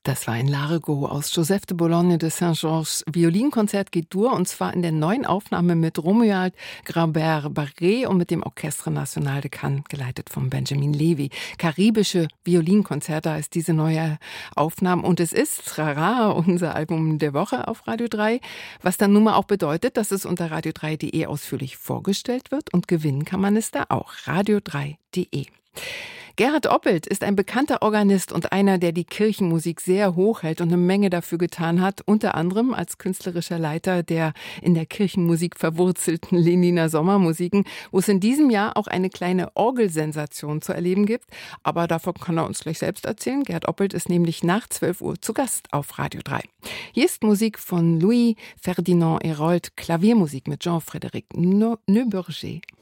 Das war ein Largo aus Joseph de Boulogne de Saint-Georges Violinkonzert G-Dur, und zwar in der neuen Aufnahme mit Romuald Grabert-Barré und mit dem Orchestre National de Cannes, geleitet von Benjamin Levy. Karibische Violinkonzerte heißt diese neue Aufnahme, und es ist Trara, unser Album der Woche auf Radio 3, was dann nun mal auch bedeutet, dass es unter radio3.de ausführlich vorgestellt wird, und gewinnen kann man es da auch. radio3.de. Gerhard Oppelt ist ein bekannter Organist und einer, der die Kirchenmusik sehr hoch hält und eine Menge dafür getan hat, unter anderem als künstlerischer Leiter der in der Kirchenmusik verwurzelten Leniner Sommermusiken, wo es in diesem Jahr auch eine kleine Orgelsensation zu erleben gibt. Aber davon kann er uns gleich selbst erzählen. Gerhard Oppelt ist nämlich nach 12 Uhr zu Gast auf Radio 3. Hier ist Musik von Louis Ferdinand Herold, Klaviermusik mit Jean-Frédéric Neuburger.